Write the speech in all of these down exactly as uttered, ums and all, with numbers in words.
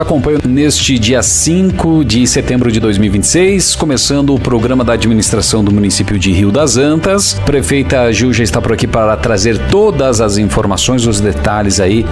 Acompanho neste dia cinco de setembro de dois mil e vinte e seis, começando o programa da administração do município de Rio das Antas. Prefeita Gil já está por aqui para trazer todas as informações, os detalhes aí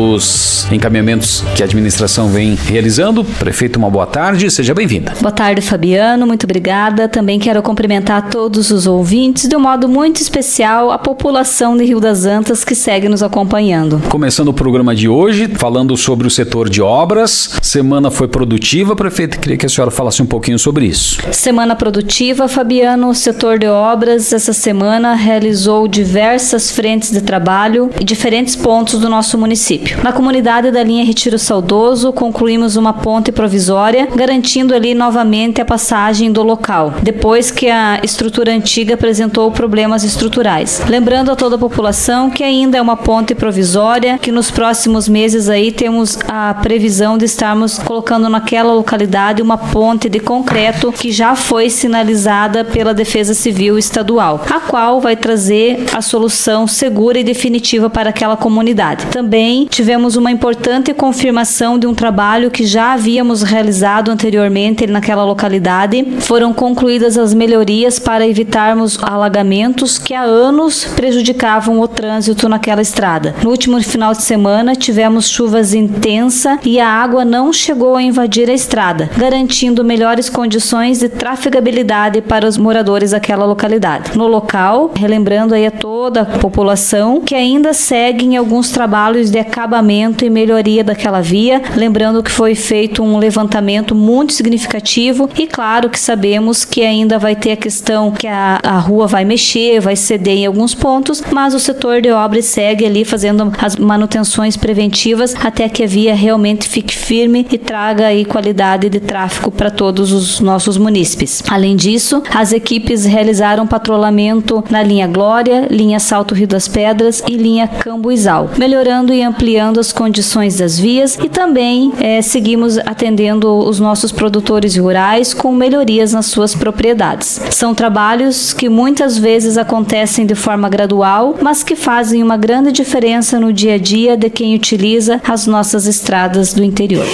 dos encaminhamentos que a administração vem realizando. Prefeita, uma boa tarde, seja bem-vinda. Boa tarde, Fabiano, muito obrigada. Também quero cumprimentar todos os ouvintes, de um modo muito especial a população de Rio das Antas que segue nos acompanhando. Começando o programa de hoje, falando sobre o setor de obras. Semana foi produtiva, prefeita, queria que a senhora falasse um pouquinho sobre isso. Semana produtiva, Fabiano. O setor de obras essa semana realizou diversas frentes de trabalho em diferentes pontos do nosso município. Na comunidade da linha Retiro Saudoso, concluímos uma ponte provisória, garantindo ali novamente a passagem do local, depois que a estrutura antiga apresentou problemas estruturais. Lembrando a toda a população que ainda é uma ponte provisória, que nos próximos meses aí temos a previsão de estarmos colocando naquela localidade uma ponte de concreto que já foi sinalizada pela Defesa Civil Estadual, a qual vai trazer a solução segura e definitiva para aquela comunidade. Também tivemos uma importante confirmação de um trabalho que já havíamos realizado anteriormente naquela localidade. Foram concluídas as melhorias para evitarmos alagamentos que há anos prejudicavam o trânsito naquela estrada. No último final de semana tivemos chuvas intensas e a água não chegou a invadir a estrada, garantindo melhores condições de trafegabilidade para os moradores daquela localidade. No local, relembrando aí a toda a população que ainda seguem alguns trabalhos de acabamento e melhoria daquela via, lembrando que foi feito um levantamento muito significativo e claro que sabemos que ainda vai ter a questão que a, a rua vai mexer, vai ceder em alguns pontos, mas o setor de obras segue ali fazendo as manutenções preventivas até que a via realmente fique firme e traga aí qualidade de tráfego para todos os nossos munícipes. Além disso, as equipes realizaram patrulhamento na linha Glória, linha Salto Rio das Pedras e linha Cambuizal, melhorando e ampliando as condições das vias e também é, seguimos atendendo os nossos produtores rurais com melhorias nas suas propriedades. São trabalhos que muitas vezes acontecem de forma gradual, mas que fazem uma grande diferença no dia a dia de quem utiliza as nossas estradas do interior.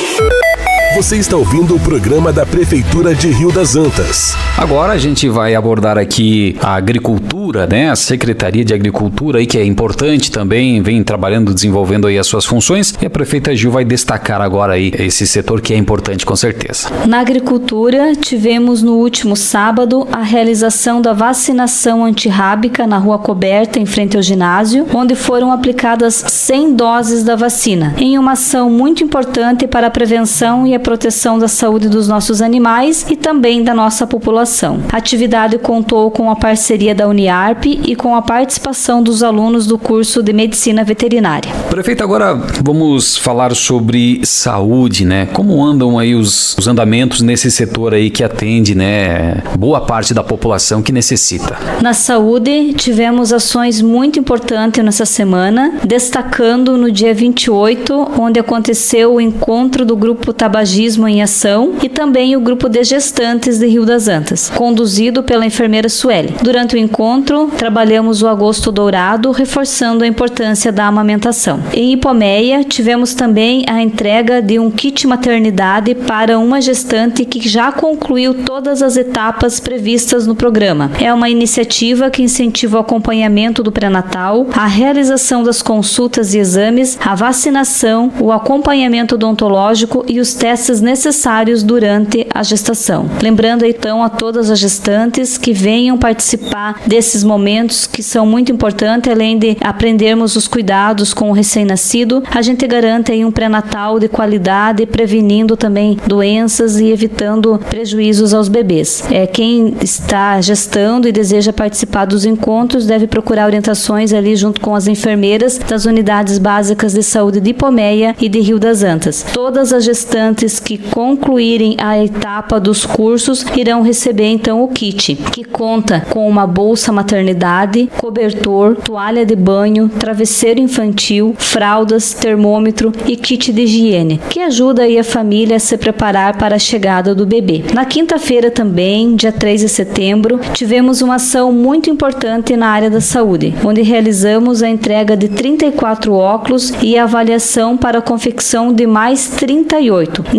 Você está ouvindo o programa da Prefeitura de Rio das Antas. Agora a gente vai abordar aqui a agricultura, né? A Secretaria de Agricultura aí, que é importante também, vem trabalhando, desenvolvendo aí as suas funções, e a prefeita Gil vai destacar agora aí esse setor que é importante com certeza. Na agricultura, tivemos no último sábado a realização da vacinação antirrábica na Rua Coberta, em frente ao ginásio, onde foram aplicadas cem doses da vacina, em uma ação muito importante para a prevenção e a proteção da saúde dos nossos animais e também da nossa população. A atividade contou com a parceria da Uniarp e com a participação dos alunos do curso de Medicina Veterinária. Prefeito, agora vamos falar sobre saúde, né? Como andam aí os, os andamentos nesse setor aí que atende, né, boa parte da população que necessita? Na saúde, tivemos ações muito importantes nessa semana, destacando no dia vinte e oito, onde aconteceu o encontro do Grupo Tabagismo em Ação e também o Grupo de Gestantes de Rio das Antas, conduzido pela enfermeira Sueli. Durante o encontro, trabalhamos o Agosto Dourado, reforçando a importância da amamentação. Em Ipomeia, tivemos também a entrega de um kit maternidade para uma gestante que já concluiu todas as etapas previstas no programa. É uma iniciativa que incentiva o acompanhamento do pré-natal, a realização das consultas e exames, a vacinação, o acompanhamento odontológico e os testes necessários durante a gestação. Lembrando então a todas as gestantes que venham participar desses momentos que são muito importantes, além de aprendermos os cuidados com o recém-nascido, a gente garante aí um pré-natal de qualidade, prevenindo também doenças e evitando prejuízos aos bebês. É, quem está gestando e deseja participar dos encontros deve procurar orientações ali junto com as enfermeiras das unidades básicas de saúde de Ipomeia e de Rio das Antas. Todas as gestantes que concluírem a etapa dos cursos irão receber então o kit, que conta com uma bolsa maternidade, cobertor, toalha de banho, travesseiro infantil, fraldas, termômetro e kit de higiene, que ajuda aí a família a se preparar para a chegada do bebê. Na quinta-feira também, dia três de setembro, tivemos uma ação muito importante na área da saúde, onde realizamos a entrega de trinta e quatro óculos e a avaliação para a confecção de mais trinta e oito.